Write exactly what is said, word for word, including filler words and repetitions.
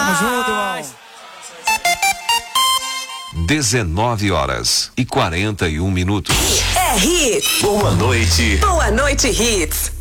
Tamo junto, irmão. dezenove horas e quarenta e um minutos. É Hits. Boa noite. Boa noite, Hits.